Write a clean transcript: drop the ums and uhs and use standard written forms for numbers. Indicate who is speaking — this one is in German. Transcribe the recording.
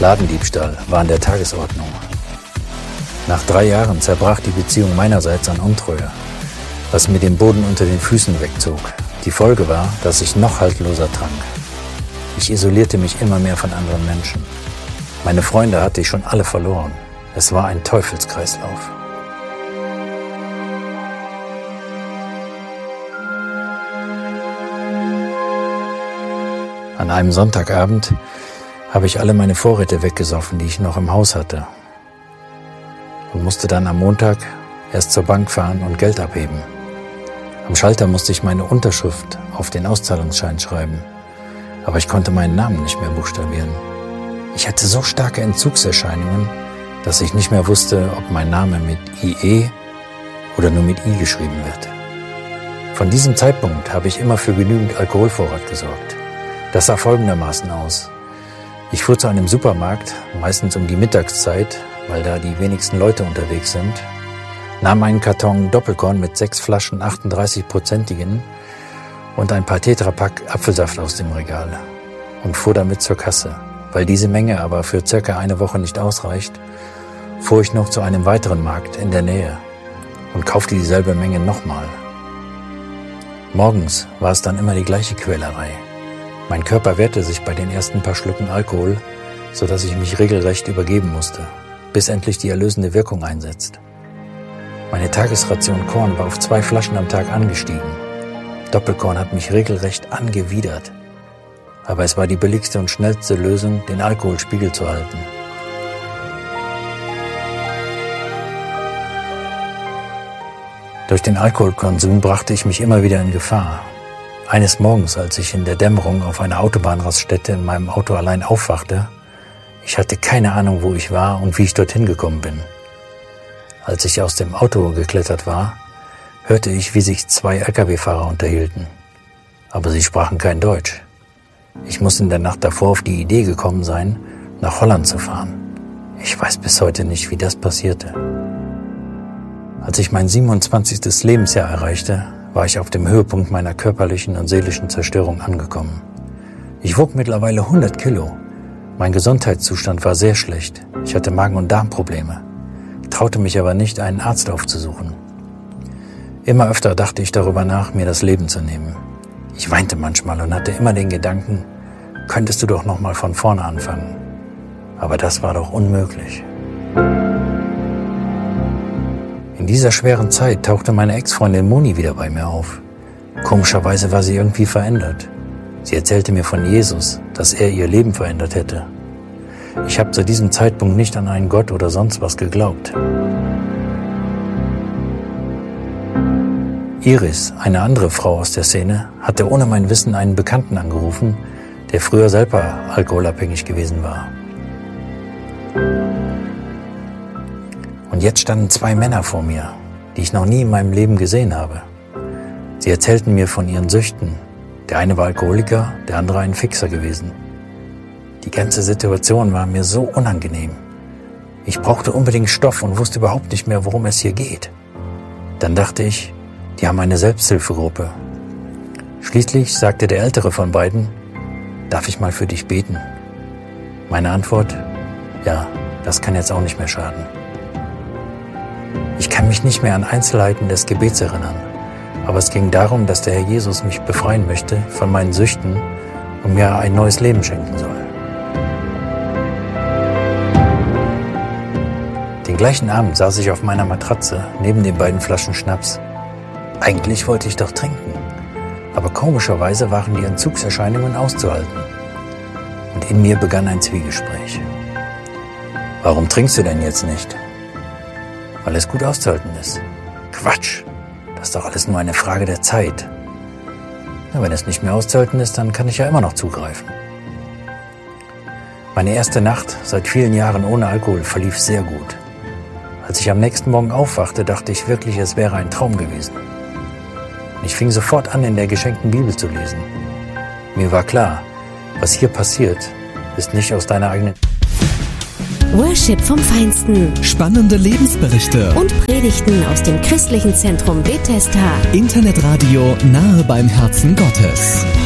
Speaker 1: Ladendiebstahl war an der Tagesordnung. Nach 3 Jahren zerbrach die Beziehung meinerseits an Untreue, was mir den Boden unter den Füßen wegzog. Die Folge war, dass ich noch haltloser trank. Ich isolierte mich immer mehr von anderen Menschen. Meine Freunde hatte ich schon alle verloren. Es war ein Teufelskreislauf. An einem Sonntagabend habe ich alle meine Vorräte weggesoffen, die ich noch im Haus hatte. Und musste dann am Montag erst zur Bank fahren und Geld abheben. Am Schalter musste ich meine Unterschrift auf den Auszahlungsschein schreiben. Aber ich konnte meinen Namen nicht mehr buchstabieren. Ich hatte so starke Entzugserscheinungen, dass ich nicht mehr wusste, ob mein Name mit IE oder nur mit I geschrieben wird. Von diesem Zeitpunkt habe ich immer für genügend Alkoholvorrat gesorgt. Das sah folgendermaßen aus. Ich fuhr zu einem Supermarkt, meistens um die Mittagszeit, weil da die wenigsten Leute unterwegs sind, nahm einen Karton Doppelkorn mit 6 Flaschen 38-prozentigen und ein paar Tetrapack Apfelsaft aus dem Regal und fuhr damit zur Kasse. Weil diese Menge aber für circa eine Woche nicht ausreicht, fuhr ich noch zu einem weiteren Markt in der Nähe und kaufte dieselbe Menge nochmal. Morgens war es dann immer die gleiche Quälerei. Mein Körper wehrte sich bei den ersten paar Schlücken Alkohol, sodass ich mich regelrecht übergeben musste, bis endlich die erlösende Wirkung einsetzt. Meine Tagesration Korn war auf 2 Flaschen am Tag angestiegen. Doppelkorn hat mich regelrecht angewidert. Aber es war die billigste und schnellste Lösung, den Alkoholspiegel zu halten. Durch den Alkoholkonsum brachte ich mich immer wieder in Gefahr. Eines Morgens, als ich in der Dämmerung auf einer Autobahnraststätte in meinem Auto allein aufwachte, ich hatte keine Ahnung, wo ich war und wie ich dorthin gekommen bin. Als ich aus dem Auto geklettert war, hörte ich, wie sich 2 LKW-Fahrer unterhielten. Aber sie sprachen kein Deutsch. Ich muss in der Nacht davor auf die Idee gekommen sein, nach Holland zu fahren. Ich weiß bis heute nicht, wie das passierte. Als ich mein 27. Lebensjahr erreichte, war ich auf dem Höhepunkt meiner körperlichen und seelischen Zerstörung angekommen. Ich wog mittlerweile 100 Kilo. Mein Gesundheitszustand war sehr schlecht. Ich hatte Magen- und Darmprobleme, traute mich aber nicht, einen Arzt aufzusuchen. Immer öfter dachte ich darüber nach, mir das Leben zu nehmen. Ich weinte manchmal und hatte immer den Gedanken, könntest du doch noch mal von vorne anfangen. Aber das war doch unmöglich. In dieser schweren Zeit tauchte meine Ex-Freundin Moni wieder bei mir auf. Komischerweise war sie irgendwie verändert. Sie erzählte mir von Jesus, dass er ihr Leben verändert hätte. Ich habe zu diesem Zeitpunkt nicht an einen Gott oder sonst was geglaubt. Iris, eine andere Frau aus der Szene, hatte ohne mein Wissen einen Bekannten angerufen, der früher selber alkoholabhängig gewesen war. Und jetzt standen 2 Männer vor mir, die ich noch nie in meinem Leben gesehen habe. Sie erzählten mir von ihren Süchten. Der eine war Alkoholiker, der andere ein Fixer gewesen. Die ganze Situation war mir so unangenehm. Ich brauchte unbedingt Stoff und wusste überhaupt nicht mehr, worum es hier geht. Dann dachte ich, die haben eine Selbsthilfegruppe. Schließlich sagte der ältere von beiden, darf ich mal für dich beten? Meine Antwort, ja, das kann jetzt auch nicht mehr schaden. Ich kann mich nicht mehr an Einzelheiten des Gebets erinnern, aber es ging darum, dass der Herr Jesus mich befreien möchte von meinen Süchten und mir ein neues Leben schenken soll. Den gleichen Abend saß ich auf meiner Matratze neben den beiden Flaschen Schnaps. Eigentlich wollte ich doch trinken, aber komischerweise waren die Entzugserscheinungen auszuhalten. Und in mir begann ein Zwiegespräch. Warum trinkst du denn jetzt nicht? Weil es gut auszuhalten ist. Quatsch, das ist doch alles nur eine Frage der Zeit. Na, wenn es nicht mehr auszuhalten ist, dann kann ich ja immer noch zugreifen. Meine erste Nacht seit vielen Jahren ohne Alkohol verlief sehr gut. Als ich am nächsten Morgen aufwachte, dachte ich wirklich, es wäre ein Traum gewesen. Ich fing sofort an, in der geschenkten Bibel zu lesen. Mir war klar, was hier passiert, ist nicht aus deiner eigenen...
Speaker 2: Worship vom Feinsten.
Speaker 3: Spannende Lebensberichte.
Speaker 2: Und Predigten aus dem christlichen Zentrum Bethesda.
Speaker 3: Internetradio nahe beim Herzen Gottes.